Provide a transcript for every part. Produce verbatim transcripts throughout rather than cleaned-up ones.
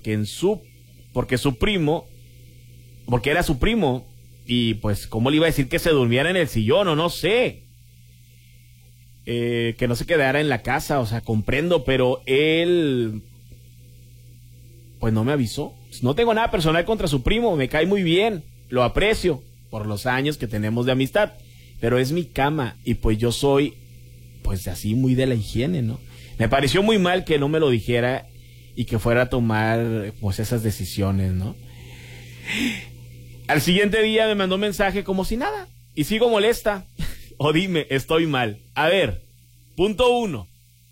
porque en su, porque su primo, porque era su primo, y pues cómo le iba a decir que se durmiera en el sillón o no sé, eh, que no se quedara en la casa, o sea, comprendo, pero él pues no me avisó. No tengo nada personal contra su primo, me cae muy bien, lo aprecio por los años que tenemos de amistad, pero es mi cama y pues yo soy pues así muy de la higiene, ¿no? Me pareció muy mal que no me lo dijera y que fuera a tomar pues esas decisiones, ¿no? Al siguiente día me mandó un mensaje como si nada y sigo molesta. O dime, estoy mal. A ver, punto uno.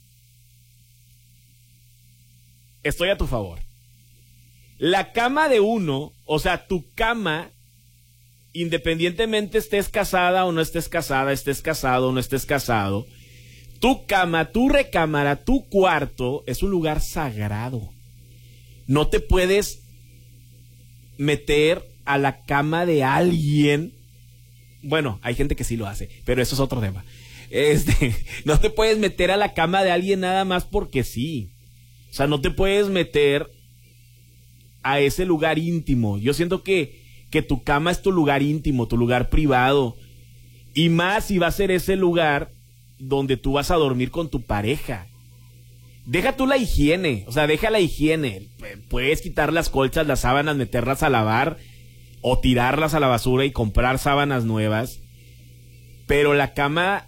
Estoy a tu favor. La cama de uno, o sea, tu cama, independientemente estés casada o no estés casada, estés casado o no estés casado, tu cama, tu recámara, tu cuarto es un lugar sagrado. No te puedes meter a la cama de alguien. Bueno, hay gente que sí lo hace, pero eso es otro tema. Este, no te puedes meter a la cama de alguien nada más porque sí. O sea, no te puedes meter a ese lugar íntimo. Yo siento que, que tu cama es tu lugar íntimo, tu lugar privado. Y más si va a ser ese lugar donde tú vas a dormir con tu pareja. Deja tú la higiene, o sea, deja la higiene. Puedes quitar las colchas, las sábanas, meterlas a lavar o tirarlas a la basura y comprar sábanas nuevas. Pero la cama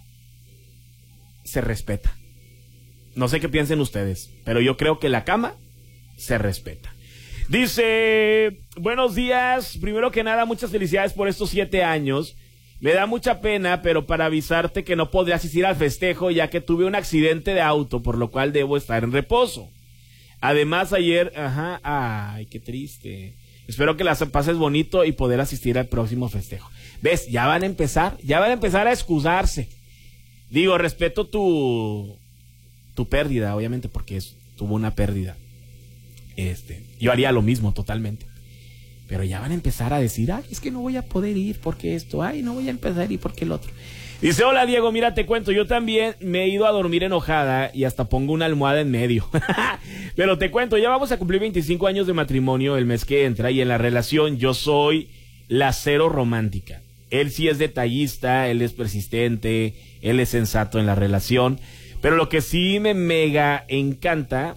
se respeta. No sé qué piensen ustedes, pero yo creo que la cama se respeta. Dice, buenos días, primero que nada, muchas felicidades por estos siete años. Me da mucha pena, pero para avisarte que no podré asistir al festejo ya que tuve un accidente de auto, por lo cual debo estar en reposo. Además, ayer, ajá, ay, qué triste. Espero que las pases bonito y poder asistir al próximo festejo. ¿Ves? Ya van a empezar, ya van a empezar a excusarse. Digo, respeto tu, tu pérdida, obviamente, porque es, tuvo una pérdida. Este, yo haría lo mismo totalmente. Pero ya van a empezar a decir, ay, es que no voy a poder ir porque esto, ay, no voy a empezar a ir porque el otro. Dice, hola Diego, mira, te cuento, yo también me he ido a dormir enojada y hasta pongo una almohada en medio. Pero te cuento, ya vamos a cumplir veinticinco años de matrimonio el mes que entra y en la relación yo soy la cero romántica. Él sí es detallista, él es persistente, él es sensato en la relación, pero lo que sí me mega encanta,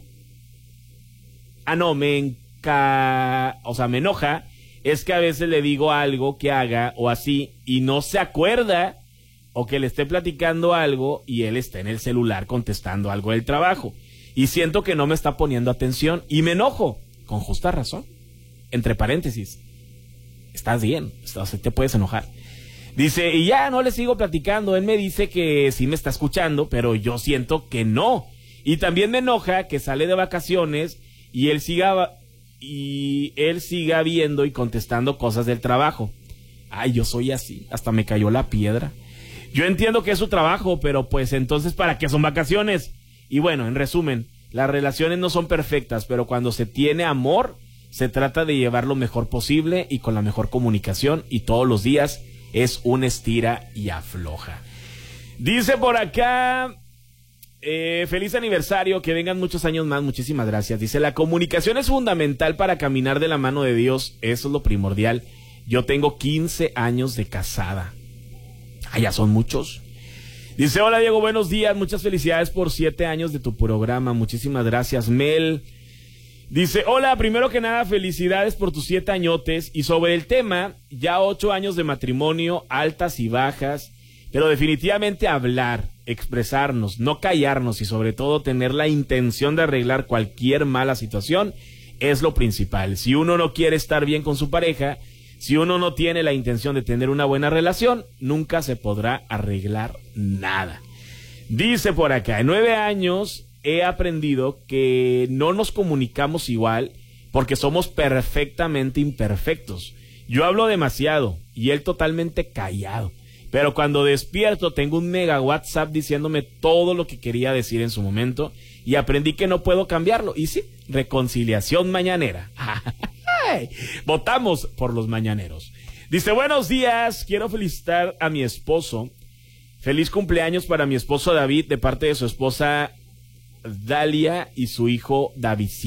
ah no, me enca, o sea, me enoja, es que a veces le digo algo que haga o así y no se acuerda, o que le esté platicando algo y él está en el celular contestando algo del trabajo. Y siento que no me está poniendo atención y me enojo, con justa razón. Entre paréntesis, estás bien, o sea, te puedes enojar. Dice, y ya no le sigo platicando, él me dice que sí me está escuchando, pero yo siento que no. Y también me enoja que sale de vacaciones y él siga, y él siga viendo y contestando cosas del trabajo. Ay, yo soy así, hasta me cayó la piedra. Yo entiendo que es su trabajo, pero pues entonces ¿para qué son vacaciones? Y bueno, en resumen, las relaciones no son perfectas, pero cuando se tiene amor, se trata de llevar lo mejor posible y con la mejor comunicación y todos los días es un estira y afloja. Dice por acá, eh, feliz aniversario, que vengan muchos años más, muchísimas gracias. Dice, la comunicación es fundamental para caminar de la mano de Dios, eso es lo primordial. Yo tengo quince años de casada. Ah, ya son muchos. Dice, hola Diego, buenos días, muchas felicidades por siete años de tu programa, muchísimas gracias, Mel. Dice, hola, primero que nada, felicidades por tus siete añotes, y sobre el tema, ya ocho años de matrimonio, altas y bajas, pero definitivamente hablar, expresarnos, no callarnos y sobre todo tener la intención de arreglar cualquier mala situación es lo principal. Si uno no quiere estar bien con su pareja, si uno no tiene la intención de tener una buena relación, nunca se podrá arreglar nada. Dice por acá, en nueve años he aprendido que no nos comunicamos igual porque somos perfectamente imperfectos. Yo hablo demasiado y él totalmente callado. Pero cuando despierto tengo un mega WhatsApp diciéndome todo lo que quería decir en su momento y aprendí que no puedo cambiarlo. Y sí, reconciliación mañanera. Votamos por los mañaneros. Dice, buenos días, quiero felicitar a mi esposo. Feliz cumpleaños para mi esposo David de parte de su esposa Dalia y su hijo Davidcito.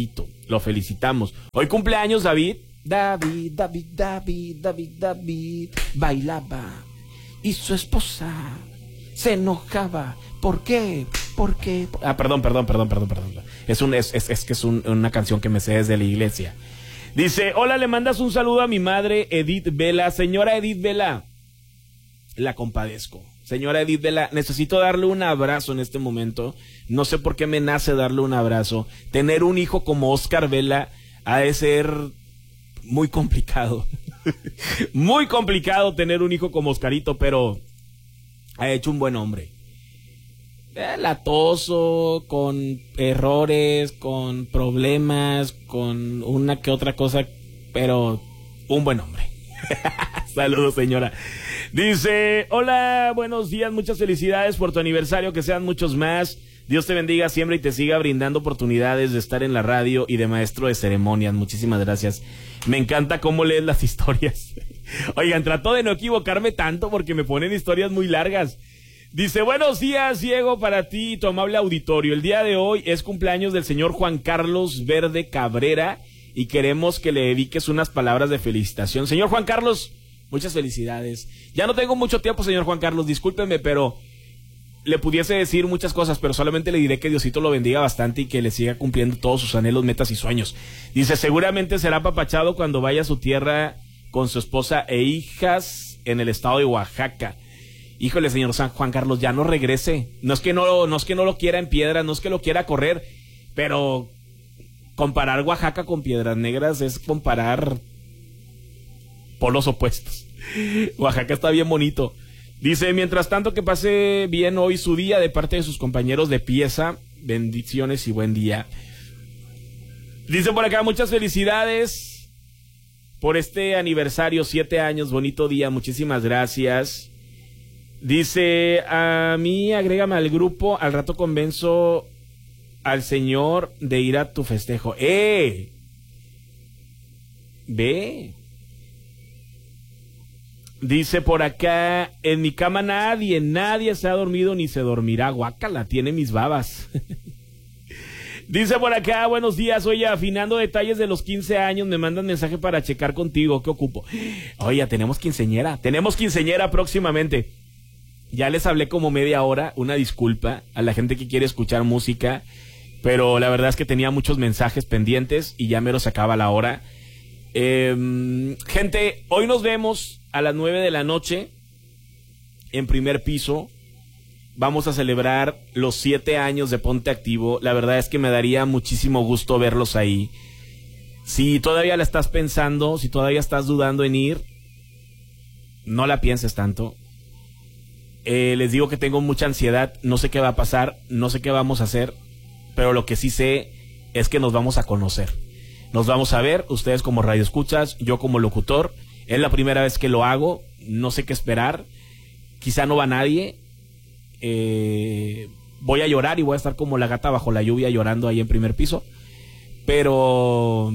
lo felicitamos. Hoy cumpleaños David. David, David, David, David, David bailaba y su esposa se enojaba. ¿Por qué? ¿Por qué? Ah, perdón, perdón, perdón, perdón, perdón. Es un, es, es, es que es un, una canción que me sé desde la iglesia. Dice, hola, le mandas un saludo a mi madre Edith Vela. Señora Edith Vela, la compadezco. Señora Edith Vela, necesito darle un abrazo en este momento. No sé por qué me nace darle un abrazo. Tener un hijo como Oscar Vela ha de ser muy complicado. Muy complicado tener un hijo como Oscarito, pero ha hecho un buen hombre. Eh, latoso, con errores, con problemas, con una que otra cosa, pero un buen hombre. Saludos, señora. Dice, hola, buenos días, muchas felicidades por tu aniversario, que sean muchos más. Dios te bendiga siempre y te siga brindando oportunidades de estar en la radio y de maestro de ceremonias. Muchísimas gracias. Me encanta cómo lees las historias. Oigan, trato de no equivocarme tanto porque me ponen historias muy largas. Dice, buenos días, Diego, para ti y tu amable auditorio. El día de hoy es cumpleaños del señor Juan Carlos Verde Cabrera y queremos que le dediques unas palabras de felicitación. Señor Juan Carlos, muchas felicidades. Ya no tengo mucho tiempo, señor Juan Carlos, discúlpeme, pero le pudiese decir muchas cosas, pero solamente le diré que Diosito lo bendiga bastante y que le siga cumpliendo todos sus anhelos, metas y sueños. Dice, seguramente será apapachado cuando vaya a su tierra con su esposa e hijas en el estado de Oaxaca. Híjole, señor San Juan Carlos, ya no regrese. No es que no, no es que no lo quiera en piedra, no es que lo quiera correr, pero comparar Oaxaca con Piedras Negras es comparar polos opuestos. Oaxaca está bien bonito. Dice, mientras tanto, que pase bien hoy su día de parte de sus compañeros de pieza. Bendiciones y buen día. Dice por acá, muchas felicidades por este aniversario, siete años, bonito día, muchísimas gracias. Dice, a mí agrégame al grupo, al rato convenzo al señor de ir a tu festejo. ¡Eh! Ve. Dice por acá, en mi cama nadie, nadie se ha dormido ni se dormirá. Guácala, tiene mis babas. Dice por acá, buenos días, oye, afinando detalles de los quince años, me mandan mensaje para checar contigo, ¿qué ocupo? Oye, tenemos quinceñera, tenemos quinceñera próximamente. Ya les hablé como media hora, una disculpa a la gente que quiere escuchar música, pero la verdad es que tenía muchos mensajes pendientes y ya mero se acaba la hora. Eh, gente, hoy nos vemos a las nueve de la noche en Primer Piso. Vamos a celebrar los siete años de Ponte Activo. La verdad es que me daría muchísimo gusto verlos ahí. Si todavía la estás pensando, si todavía estás dudando en ir, no la pienses tanto. Eh, les digo que tengo mucha ansiedad, no sé qué va a pasar, no sé qué vamos a hacer, pero lo que sí sé es que nos vamos a conocer. Nos vamos a ver, ustedes como radioescuchas, yo como locutor. Es la primera vez que lo hago, no sé qué esperar. Quizá no va nadie. Eh, voy a llorar y voy a estar como la gata bajo la lluvia llorando ahí en Primer Piso. Pero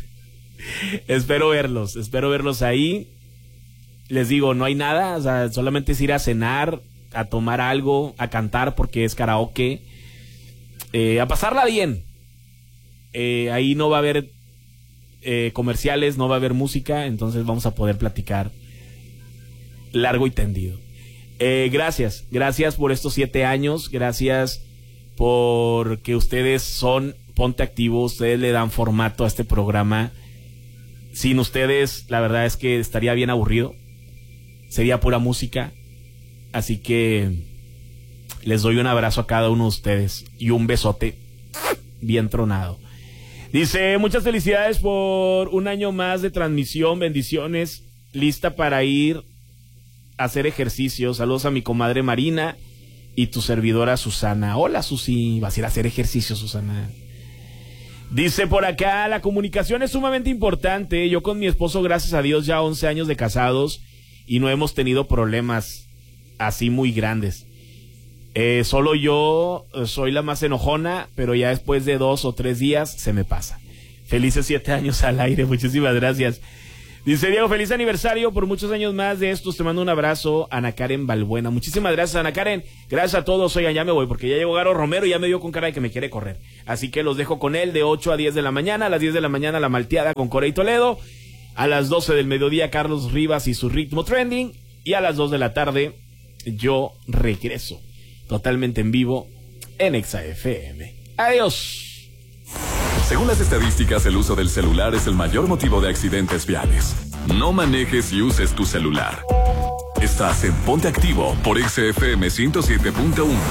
espero verlos, espero verlos ahí. Les digo, no hay nada, o sea, solamente es ir a cenar, a tomar algo, a cantar porque es karaoke, eh, a pasarla bien. Eh, ahí no va a haber eh, comerciales, no va a haber música, entonces vamos a poder platicar largo y tendido. Eh, gracias, gracias por estos siete años, gracias porque ustedes son Ponte Activo, ustedes le dan formato a este programa. Sin ustedes, la verdad es que estaría bien aburrido. Sería pura música. Así que les doy un abrazo a cada uno de ustedes y un besote bien tronado. Dice, muchas felicidades por un año más de transmisión, bendiciones, lista para ir a hacer ejercicio. Saludos a mi comadre Marina y tu servidora Susana. Hola, Susi, vas a ir a hacer ejercicio, Susana. Dice por acá, la comunicación es sumamente importante. Yo con mi esposo, gracias a Dios, ya once años de casados y no hemos tenido problemas así muy grandes. Eh, solo yo soy la más enojona, pero ya después de dos o tres días se me pasa. Felices siete años al aire, muchísimas gracias. Dice Diego, feliz aniversario por muchos años más de estos. Te mando un abrazo, Ana Karen Balbuena. Muchísimas gracias, Ana Karen. Gracias a todos. Oigan, ya me voy porque ya llegó Garo Romero y ya me dio con cara de que me quiere correr. Así que los dejo con él de ocho a diez de la mañana. A las diez de la mañana La Malteada con Corey Toledo. A las doce del mediodía Carlos Rivas y su ritmo trending. Y a las dos de la tarde yo regreso totalmente en vivo en Exa F M. Adiós. Según las estadísticas, el uso del celular es el mayor motivo de accidentes viales. No manejes y uses tu celular. Estás en Ponte Activo por Exa F M ciento siete punto uno.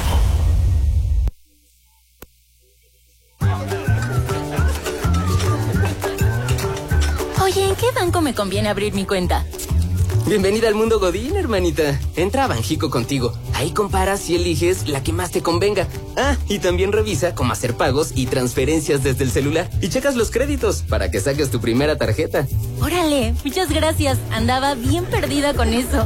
Oye, ¿en qué banco me conviene abrir mi cuenta? Bienvenida al mundo Godín, hermanita. Entra a Banjico Contigo. Ahí comparas y eliges la que más te convenga. Ah, y también revisa cómo hacer pagos y transferencias desde el celular. Y checas los créditos para que saques tu primera tarjeta. Órale, muchas gracias. Andaba bien perdida con eso.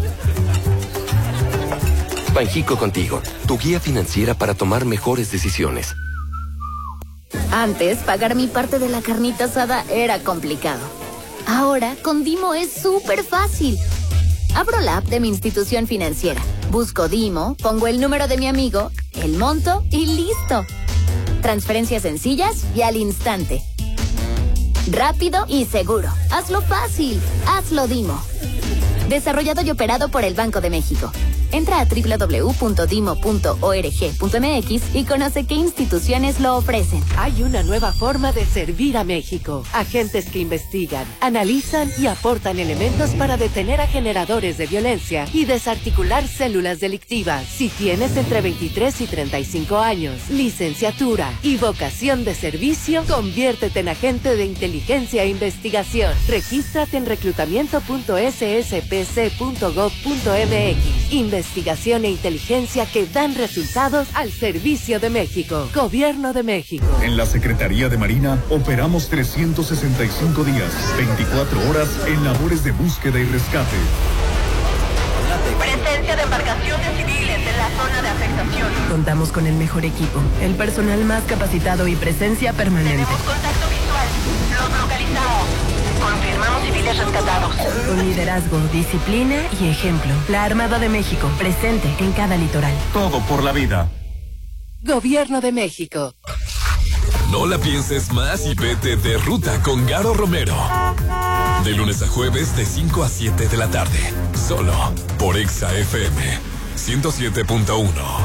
Banjico Contigo, tu guía financiera para tomar mejores decisiones. Antes, pagar mi parte de la carnita asada era complicado. Ahora, con Dimo es súper fácil. Abro la app de mi institución financiera, busco Dimo, pongo el número de mi amigo, el monto y listo. Transferencias sencillas y al instante. Rápido y seguro. Hazlo fácil. Hazlo Dimo. Desarrollado y operado por el Banco de México. Entra a doble u doble u doble u punto dimo punto org punto m x y conoce qué instituciones lo ofrecen. Hay una nueva forma de servir a México. Agentes que investigan, analizan y aportan elementos para detener a generadores de violencia y desarticular células delictivas. Si tienes entre veintitrés y treinta y cinco años, licenciatura y vocación de servicio, conviértete en agente de inteligencia e investigación. Regístrate en reclutamiento punto s s p c punto gov punto m x. Investigación e inteligencia que dan resultados al servicio de México. Gobierno de México. En la Secretaría de Marina operamos trescientos sesenta y cinco días, veinticuatro horas en labores de búsqueda y rescate. Presencia de embarcaciones civiles en la zona de afectación. Contamos con el mejor equipo, el personal más capacitado y presencia permanente. Tenemos contacto visual. Los localizamos. Confirmamos civiles rescatados. Con liderazgo, disciplina y ejemplo. La Armada de México, presente en cada litoral. Todo por la vida. Gobierno de México. No la pienses más y vete de ruta con Garo Romero. De lunes a jueves de cinco a siete de la tarde. Solo por Exa F M ciento siete punto uno.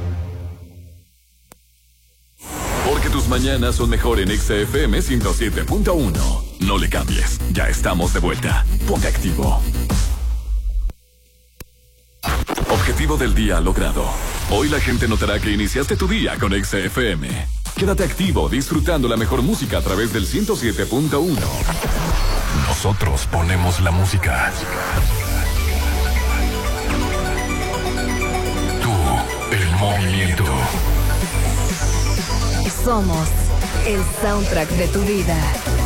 Porque tus mañanas son mejor en Exa F M ciento siete punto uno. No le cambies, ya estamos de vuelta. Ponte activo. Objetivo del día logrado. Hoy la gente notará que iniciaste tu día con Exa F M. Quédate activo disfrutando la mejor música a través del ciento siete punto uno. Nosotros ponemos la música. Tú, el movimiento. Somos el soundtrack de tu vida.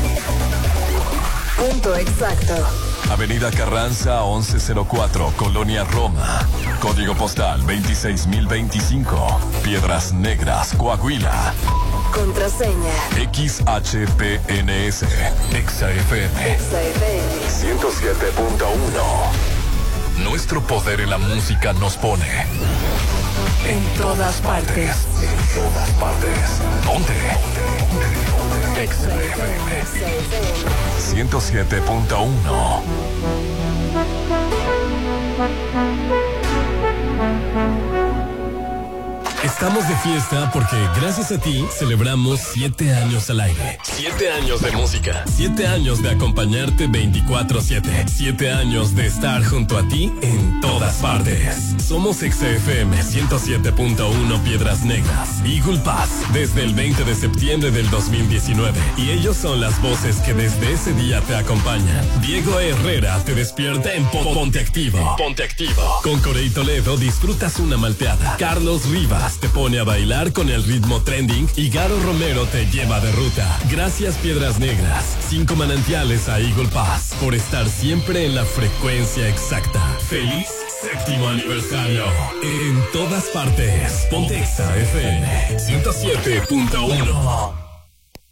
Punto exacto. Avenida Carranza once cero cuatro, Colonia Roma. Código postal veintiséis mil veinticinco. Piedras Negras, Coahuila. Contraseña X H P N S. Exa F M Exa F M ciento siete punto uno. Nuestro poder en la música nos pone En todas partes. En todas partes. Ponte. Exa F M ciento siete punto uno. Estamos de fiesta porque gracias a ti celebramos siete años al aire. Siete años de música. Siete años de acompañarte veinticuatro siete. Siete años de estar junto a ti en todas partes. Somos Exa F M ciento siete punto uno Piedras Negras. Eagle Pass desde el veinte de septiembre del dos mil diecinueve. Y ellos son las voces que desde ese día te acompañan. Diego Herrera te despierta en Po- Ponte Activo. Ponte Activo. Con Corey Toledo disfrutas una malteada. Carlos Rivas te pone a bailar con el ritmo trending y Garo Romero te lleva de ruta. Gracias Piedras Negras, cinco manantiales a Eagle Pass por estar siempre en la frecuencia exacta. ¡Feliz séptimo aniversario! En todas partes. Ponte Exa F M ciento siete punto uno.